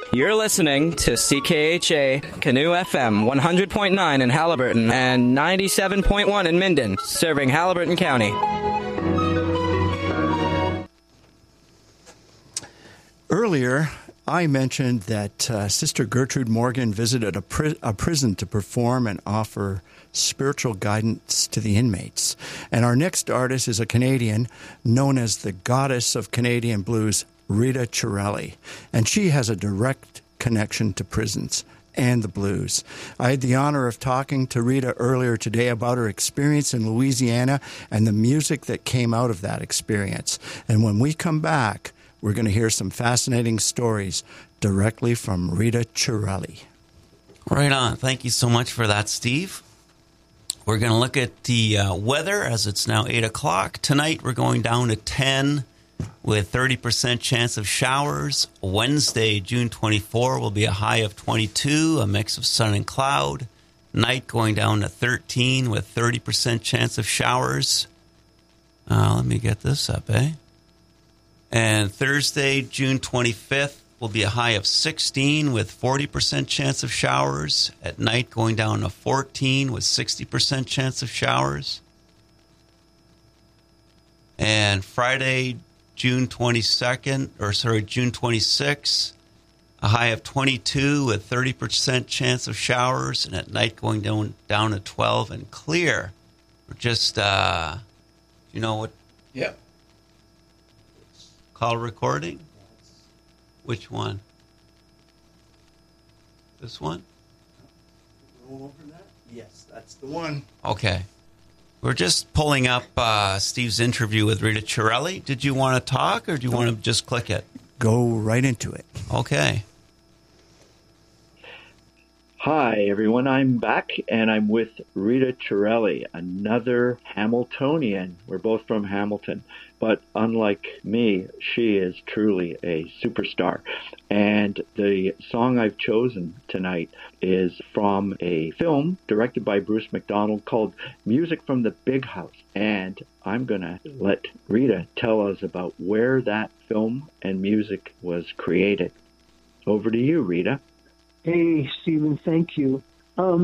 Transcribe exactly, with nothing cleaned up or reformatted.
You're listening to C K H A Canoe F M one hundred point nine in Haliburton and ninety-seven point one in Minden, serving Haliburton County. Earlier, I mentioned that uh, Sister Gertrude Morgan visited a, pri- a prison to perform and offer spiritual guidance to the inmates. And our next artist is a Canadian known as the Goddess of Canadian Blues, Rita Chiarelli. And she has a direct connection to prisons and the blues. I had the honor of talking to Rita earlier today about her experience in Louisiana and the music that came out of that experience. And when we come back, we're going to hear some fascinating stories directly from Rita Chiarelli. Right on. Thank you so much for that, Steve. We're going to look at the uh, weather as it's now eight o'clock. Tonight we're going down to ten with thirty percent chance of showers. Wednesday, June twenty-fourth, will be a high of twenty-two, a mix of sun and cloud. Night going down to thirteen with thirty percent chance of showers. Uh, let me get this up, eh? And Thursday, June twenty-fifth, will be a high of sixteen with forty percent chance of showers. At night, going down to fourteen with sixty percent chance of showers. And Friday, June twenty-second, or sorry, June twenty-sixth, a high of twenty-two with thirty percent chance of showers. And at night, going down, down to twelve and clear. We're just, uh, you know what? Yep. Call recording? Which one? This one? Roll over that? Yes, that's the one. Okay. We're just pulling up uh, Steve's interview with Rita Chiarelli. Did you want to talk, or do you want to just click it? Go right into it. Okay. Hi, everyone. I'm back, and I'm with Rita Chiarelli, another Hamiltonian. We're both from Hamilton, but unlike me, she is truly a superstar. And the song I've chosen tonight is from a film directed by Bruce McDonald called Music from the Big House. And I'm going to let Rita tell us about where that film and music was created. Over to you, Rita. Hey, Stephen, thank you. Um,